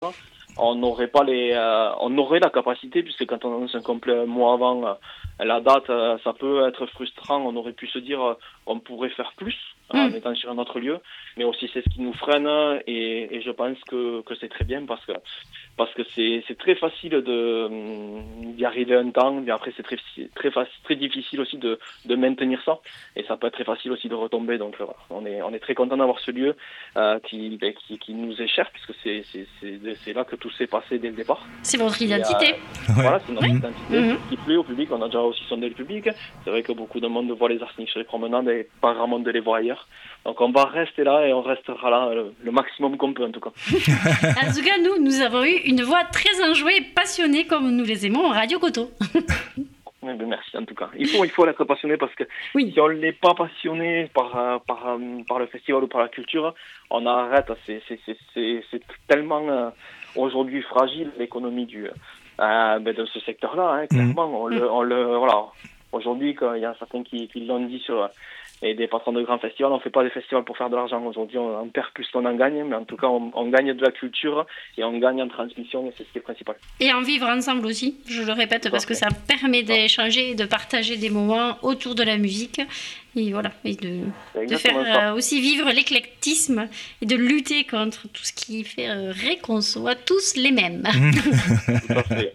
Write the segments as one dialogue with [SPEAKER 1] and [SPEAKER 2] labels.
[SPEAKER 1] on n'aurait pas on aurait la capacité, puisque quand on annonce un complet un mois avant la date, ça peut être frustrant. On aurait pu se dire on pourrait faire plus en étant sur un autre lieu, mais aussi c'est ce qui nous freine, et je pense que c'est très bien parce que c'est très facile d'y arriver un temps, mais après c'est très difficile aussi de maintenir ça, et ça peut être très facile aussi de retomber. Donc on est très content d'avoir ce lieu qui nous est cher, puisque c'est là que tout s'est passé dès le départ.
[SPEAKER 2] C'est votre identité.
[SPEAKER 1] Voilà, c'est notre identité qui plaît au public. On a déjà aussi sondé le public. C'est vrai que beaucoup de monde voit les Arsenic sur les promenades et pas grand monde de les voir ailleurs. Donc on va rester là et on restera là le maximum qu'on peut, en tout cas.
[SPEAKER 2] En tout cas, nous avons eu une voix très enjouée et passionnée comme nous les aimons en Radio Coteau.
[SPEAKER 1] Oui, ben merci en tout cas. Il faut être passionné, parce que si on n'est pas passionné par le festival ou par la culture, on arrête. C'est tellement aujourd'hui fragile l'économie de ce secteur-là. Clairement, voilà. Aujourd'hui, il y a certains qui l'ont dit et des patrons de grands festivals, on ne fait pas des festivals pour faire de l'argent. Aujourd'hui, on perd plus qu'on en gagne, mais en tout cas, on gagne de la culture et on gagne en transmission, et c'est ce qui est principal.
[SPEAKER 2] Et en vivre ensemble aussi, je le répète, parce que ça permet d'échanger et de partager des moments autour de la musique. Et voilà, et de faire aussi vivre l'éclectisme et de lutter contre tout ce qui fait qu'on soit tous les mêmes.
[SPEAKER 1] Tout à fait.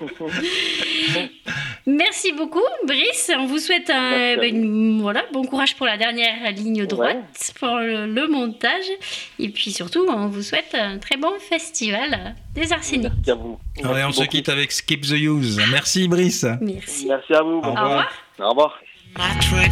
[SPEAKER 2] Merci beaucoup, Brice. On vous souhaite bon courage pour la dernière ligne droite, pour le montage. Et puis surtout, on vous souhaite un très bon festival des Arsenic.
[SPEAKER 1] Merci à vous.
[SPEAKER 3] On se quitte avec Skip the Use. Merci, Brice.
[SPEAKER 2] Merci.
[SPEAKER 1] Merci à vous.
[SPEAKER 2] Au revoir.
[SPEAKER 1] Au revoir.